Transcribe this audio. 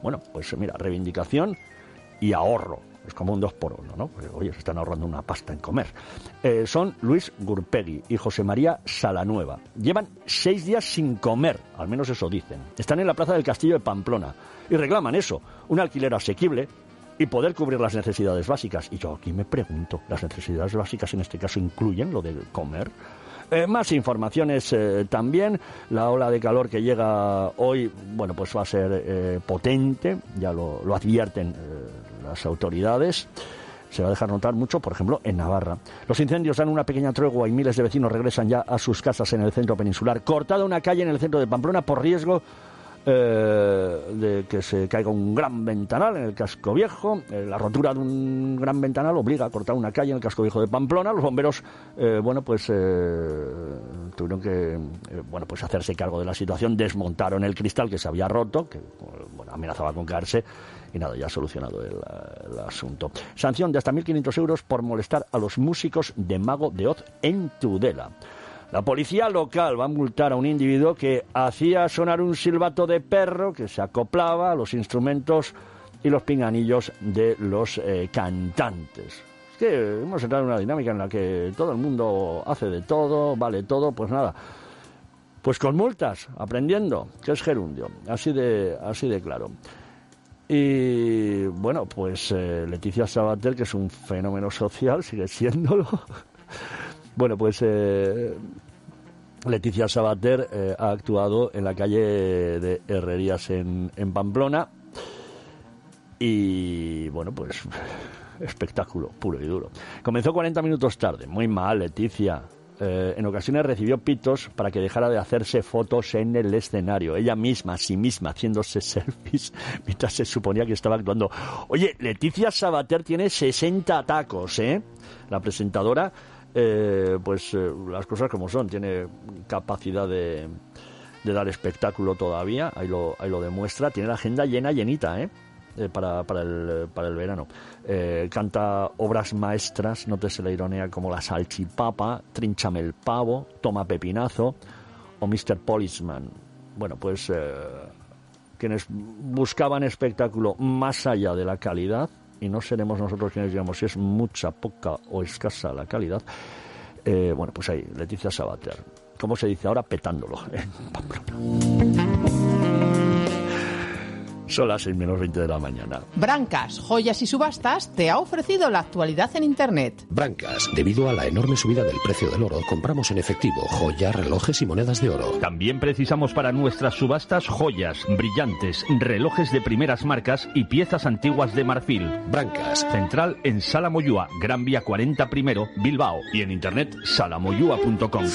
Bueno, pues mira, reivindicación y ahorro. Es como un 2x1, ¿no? Porque, oye, se están ahorrando una pasta en comer. Son Luis Gurpegui y José María Salanueva. Llevan 6 días sin comer, al menos eso dicen. Están en la plaza del Castillo de Pamplona y reclaman eso, un alquiler asequible y poder cubrir las necesidades básicas. Y yo aquí me pregunto, ¿las necesidades básicas en este caso incluyen lo de comer? Más informaciones también. La ola de calor que llega hoy, bueno, pues va a ser potente, ya lo advierten las autoridades. Se va a dejar notar mucho, por ejemplo, en Navarra. Los incendios dan una pequeña tregua y miles de vecinos regresan ya a sus casas en el centro peninsular. Cortada una calle en el centro de Pamplona por riesgo de que se caiga un gran ventanal en el casco viejo. La rotura de un gran ventanal obliga a cortar una calle en el casco viejo de Pamplona. Los bomberos tuvieron que pues hacerse cargo de la situación. Desmontaron el cristal que se había roto, que amenazaba con caerse, y nada, ya ha solucionado el asunto. Sanción de hasta 1.500 euros por molestar a los músicos de Mago de Oz en Tudela. La policía local va a multar a un individuo que hacía sonar un silbato de perro que se acoplaba a los instrumentos y los pinganillos de los cantantes. Es que hemos entrado en una dinámica en la que todo el mundo hace de todo, vale todo, pues nada. Pues con multas, aprendiendo, que es gerundio, así de claro. Y bueno, pues Leticia Sabater, que es un fenómeno social, sigue siéndolo. Bueno, pues Leticia Sabater ha actuado en la calle de Herrerías en Pamplona y, bueno, pues espectáculo puro y duro. Comenzó 40 minutos tarde, muy mal, Leticia. En ocasiones recibió pitos para que dejara de hacerse fotos en el escenario. Ella misma, a sí misma, haciéndose selfies mientras se suponía que estaba actuando. Oye, Leticia Sabater tiene 60 tacos, ¿eh? La presentadora... las cosas como son, tiene capacidad de dar espectáculo todavía, ahí lo demuestra, tiene la agenda llenita, para el verano. Canta obras maestras, nótese la ironía, como La Salchipapa, Trínchame el pavo, Toma pepinazo o Mr. Policeman. Bueno, pues quienes buscaban espectáculo más allá de la calidad, y no seremos nosotros quienes digamos si es mucha, poca o escasa la calidad, bueno, pues ahí, Leticia Sabater, ¿cómo se dice ahora? Petándolo en Pamplona. Son las 6:20 de la mañana. Brancas, Joyas y Subastas te ha ofrecido la actualidad en Internet. Brancas, debido a la enorme subida del precio del oro, compramos en efectivo joyas, relojes y monedas de oro. También precisamos para nuestras subastas joyas, brillantes, relojes de primeras marcas y piezas antiguas de marfil. Brancas. Central en Sala Moyúa, Gran Vía 40 I, Bilbao. Y en Internet salamoyua.com.